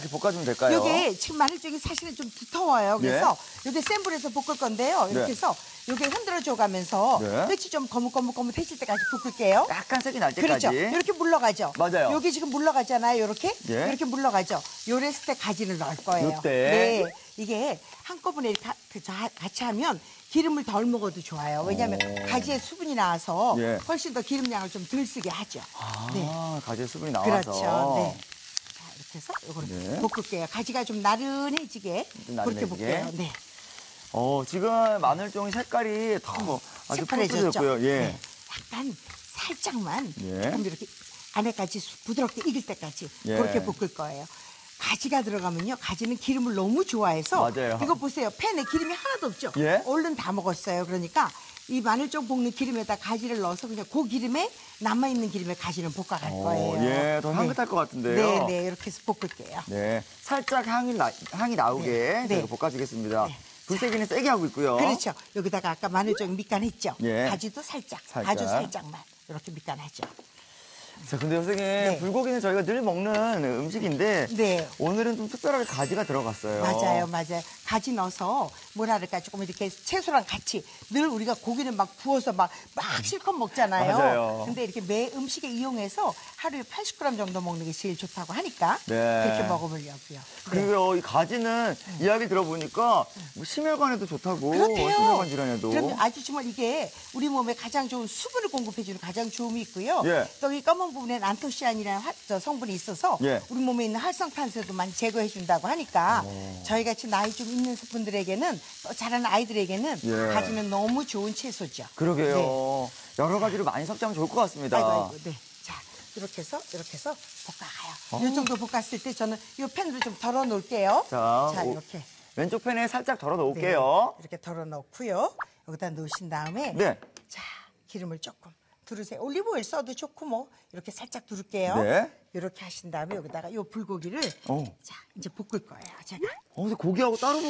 이렇게 볶아주면 될까요? 이게 지금 마늘종이 사실은 좀 두터워요. 그래서 이게 센 불에서 볶을 건데요. 이렇게 네. 해서 이게 흔들어줘 가면서 네. 끝이 좀 거뭇거뭇해질 때까지 볶을게요. 약간 색이 날 때까지. 그렇죠. 이렇게 물러가죠. 맞아요. 여기 지금 물러가잖아요. 이렇게 예. 이렇게 물러가죠. 요랬을 때 가지를 넣을 거예요. 요때. 네, 이게 한꺼번에 이렇게 같이 하면 기름을 덜 먹어도 좋아요. 왜냐하면 가지에 수분이 나와서 예. 훨씬 더 기름량을 좀 덜 쓰게 하죠. 네. 가지에 수분이 나와서. 그렇죠. 네. 자, 이렇게 해서 이거를 네. 볶을게요. 가지가 좀 나른해지게 좀 그렇게 나른해지게. 볶게요. 네. 지금 마늘종이 색깔이 더 아주 새파래졌죠? 푸르스름했고요. 예. 네. 약간 살짝만 예. 조금 이렇게 안에까지 부드럽게 익을 때까지 예. 그렇게 볶을 거예요. 가지가 들어가면요. 가지는 기름을 너무 좋아해서 맞아요. 이거 보세요. 팬에 기름이 하나도 없죠? 예. 얼른 다 먹었어요. 그러니까 이 마늘종 볶는 기름에다 가지를 넣어서 그냥 그 기름에 남아있는 기름에 가지는 볶아갈 거예요. 예, 더 향긋할 것 같은데요. 네, 이렇게 해서 볶을게요. 네, 살짝 향이 나오게 네. 저희가 볶아주겠습니다. 네. 불세기는 세게 하고 있고요. 그렇죠. 여기다가 아까 마늘종 밑간했죠. 예. 가지도 살짝, 살짝. 아주 살짝만 이렇게 밑간하죠. 자, 근데 선생님, 네. 불고기는 저희가 늘 먹는 음식인데 네. 오늘은 좀 특별하게 가지가 들어갔어요. 맞아요. 가지 넣어서 뭐랄까 조금 이렇게 채소랑 같이 늘 우리가 고기는 막 구워서 막 실컷 먹잖아요. 맞아요. 근데 이렇게 매 음식에 이용해서 하루에 80g 정도 먹는 게 제일 좋다고 하니까 네. 그렇게 먹어보려고요. 네. 그리고요, 이 가지는 이야기 들어보니까 뭐 심혈관에도 좋다고. 그렇대요. 심혈관 질환에도. 그럼 아주 정말 이게 우리 몸에 가장 좋은 수분을 공급해주는 가장 좋음이 있고요. 예. 또 이 검은 부분엔 안토시아닌이라는 성분이 있어서 예. 우리 몸에 있는 활성탄소도 많이 제거해준다고 하니까 저희 같이 나이 좀 있는 분들에게는 또 자라는 아이들에게는 예. 가지는 너무 좋은 채소죠. 그러게요. 네. 여러 가지를 많이 섭취하면 좋을 것 같습니다. 아이고. 네. 자, 이렇게 해서 볶아가요. 이 정도 볶았을 때 저는 이 팬으로 좀 덜어 놓을게요. 자, 이렇게. 왼쪽 팬에 살짝 덜어 놓을게요. 네, 이렇게 덜어 넣고요. 여기다 넣으신 다음에 네. 자, 기름을 조금 두르세요. 올리브오일 써도 좋고 뭐 이렇게 살짝 두를게요. 네. 이렇게 하신 다음에 여기다가 이 불고기를 오. 자, 이제 볶을 거예요. 제가. 근데 고기하고 따로